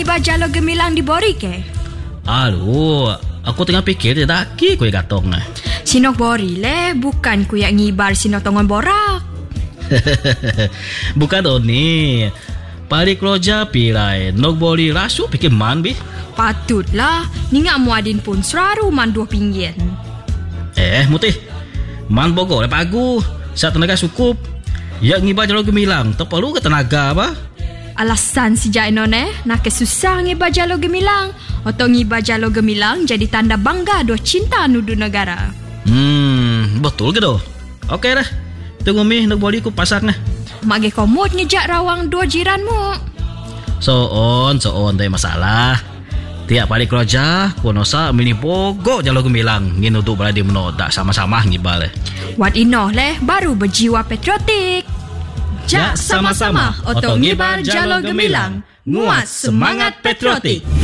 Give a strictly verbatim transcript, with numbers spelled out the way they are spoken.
ngibar jalo gemilang di bori ke? Aduh, aku tengah fikir dia daki kuih gatong. Sinok bori le, bukan ku yang ngibar sinok tongon borak. Bukan Oni. Pari keroja pilai nok bori rasu pikir man bi. Patutlah, ningak muadin pun seraru man dua pinggian. Eh, mutih. Man bogo le pagu. Saat tenaga cukup. Ya ngibar jalo gemilang, tak perlu ke tenaga apa? Alasan si Jainon eh, nak kesusah ngibar jalo gemilang. Atau ngibar jalo gemilang jadi tanda bangga dua cinta nudu negara. Hmm, betul ke doh? Okey dah. Tunggu mi nak boli ku pasang nah. Mage komod ngejak rawang dua jiranmu. So on, so on tak masalah. Tiap hari kerja, kunosa mini bogo jalo gemilang. Ngin untuk berada menodak sama-sama ngibar le. Wat inoh leh baru berjiwa patriotik. Jak sama-sama oto ngibar jalo gemilang. Nguat semangat patriotik.